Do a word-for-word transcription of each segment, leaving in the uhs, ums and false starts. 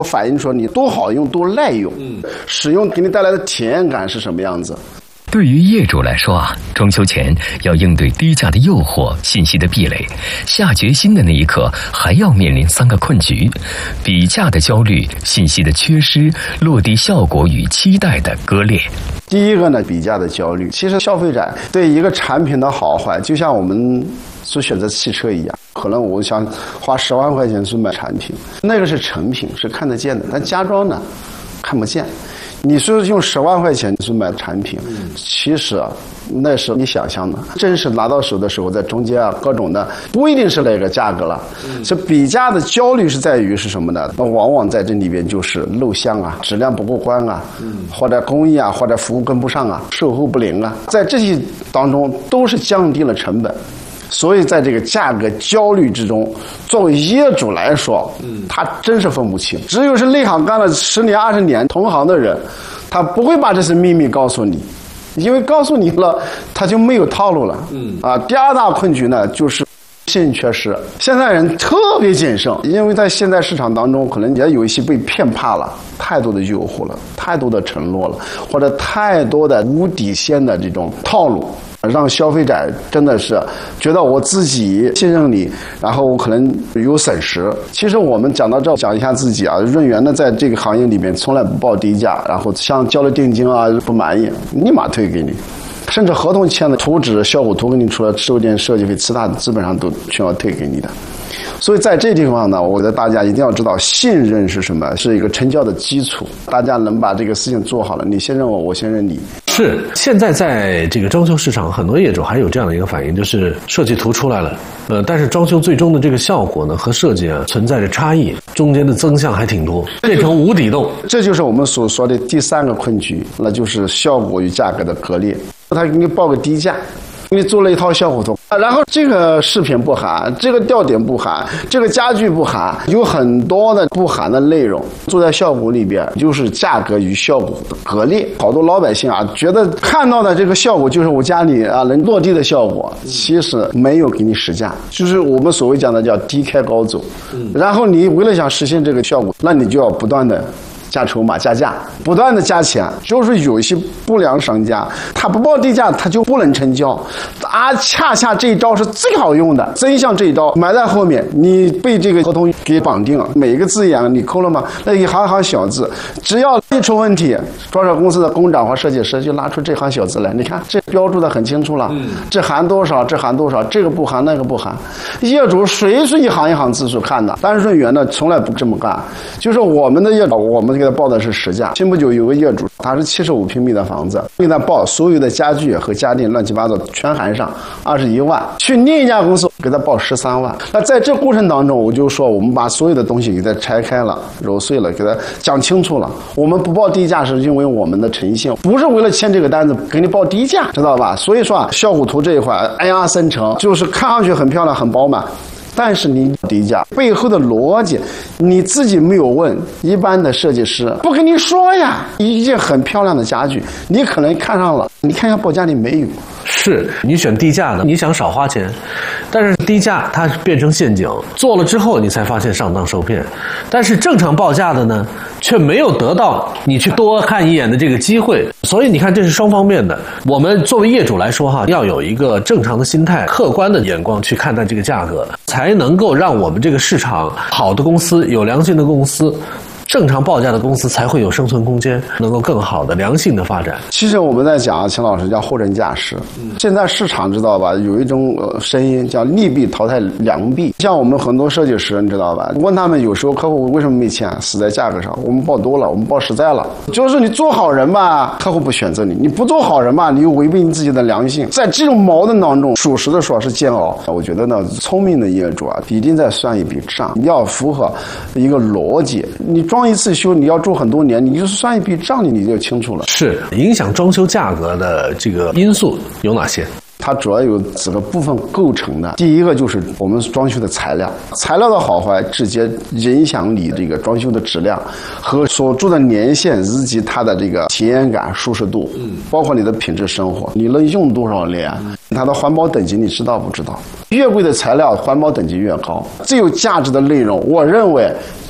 反映出你多好用多耐用，嗯，使用给你带来的体验感是什么样子。 对于业主来说啊，装修前要应对低价的诱惑、信息的壁垒，下决心的那一刻还要面临三个困局：比价的焦虑、信息的缺失、落地效果与期待的割裂。 第一个呢，比价的焦虑。其实消费者对一个产品的好坏，就像我们所选择汽车一样，可能我想花十万块钱去买产品，那个是成品，是看得见的，但家装呢，看不见。你是用十万块钱去买产品，其实那是你想象的，真是拿到手的时候，在中间啊各种的不一定是那个价格了。这比价的焦虑是在于是什么呢？那往往在这里边就是漏箱啊，质量不过关啊，或者工艺啊，或者服务跟不上啊，售后不灵啊，在这些当中都是降低了成本。所以在这个价格焦虑之中，作为业主来说，他真是分不清。只有是内行干了十年二十年同行的人，他不会把这些秘密告诉你，因为告诉你了他就没有套路了。啊，第二大困局呢就是信任缺失。现在人特别谨慎，因为在现在市场当中可能也有一些被骗怕了，太多的诱惑了，太多的承诺了，或者太多的无底线的这种套路，让消费者真的是觉得我自己信任你，然后我可能有损失。其实我们讲到这，讲一下自己啊，润园呢在这个行业里面从来不报低价，然后像交了定金啊不满意，立马退给你。甚至合同签的图纸、效果图给你出了收件设计费，其他的基本上都全要退给你的。所以在这地方呢，我觉得大家一定要知道，信任是什么，是一个成交的基础。大家能把这个事情做好了，你信任我，我信任你。 是，现在在这个装修市场，很多业主还有这样的一个反应，就是设计图出来了，呃，但是装修最终的这个效果呢和设计啊存在着差异，中间的增项还挺多，变成无底洞。 这就是我们所说的第三个困局，那就是效果与价格的割裂。他给你报个低价，给你做了一套效果图，然后这个饰品不含，这个吊顶不含，这个家具不含，有很多的不含的内容。做在效果里边，就是价格与效果的割裂。好多老百姓啊，觉得看到的这个效果就是我家里啊能落地的效果，其实没有给你实价，就是我们所谓讲的叫低开高走。然后你为了想实现这个效果，那你就要不断的加筹码加价，不断的加钱。就是有一些不良商家，他不报低价他就不能成交啊，恰恰这一招是最好用的。真像这一招埋在后面，你被这个合同给绑定了，每一个字眼你抠了吗？那一行行小字，只要一出问题，装修公司的工长或设计师就拿出这行小字来，你看这标注的很清楚了，这含多少，这含多少，这个不含那个不含。业主谁是一行一行字数看的？但是润园呢从来不这么干，就是我们的业主，我们给他报的是实价。前不久有个业主，他是七十五平米的房子，给他报所有的家具和家电乱七八糟全含上二十一万，去另一家公司给他报十三万。那在这过程当中，我就说我们把所有的东西给他拆开了、揉碎了，给他讲清楚了。我们不报低价是因为我们的诚信，不是为了签这个单子给你报低价，知道吧？所以说啊，效果图这一块哎呀生成，就是看上去很漂亮、很饱满。但是你低价背后的逻辑你自己没有问，一般的设计师不跟你说呀。一件很漂亮的家具你可能看上了，你看一下报价里没有。 是你选低价的，你想少花钱，但是低价它变成陷阱，做了之后你才发现上当受骗。但是正常报价的呢，却没有得到你去多看一眼的这个机会。所以你看，这是双方面的。我们作为业主来说哈，要有一个正常的心态、客观的眼光去看待这个价格，才能够让我们这个市场好的公司、有良心的公司、正常报价的公司才会有生存空间，能够更好的良性的发展。 其实我们在讲，秦老师叫货真价实。现在市场知道吧，有一种声音叫利弊淘汰良币。像我们很多设计师，你知道吧？问他们有时候客户为什么没签，死在价格上。我们报多了，我们报实在了。就是你做好人吧，客户不选择你；你不做好人吧，你又违背你自己的良心。在这种矛盾当中，属实的说是煎熬。我觉得呢，聪明的业主啊，一定在算一笔账，你要符合一个逻辑。你装一次修，你要住很多年，你就是算一笔账，你你就清楚了。 是影响装修价格的这个因素有哪些？ 它主要有几个部分构成的。第一个就是我们装修的材料，材料的好坏直接影响你这个装修的质量和所住的年限以及它的这个体验感、舒适度，包括你的品质生活，你能用多少年，它的环保等级你知道不知道？越贵的材料环保等级越高，最有价值的内容，我认为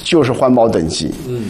就是环保等级。嗯。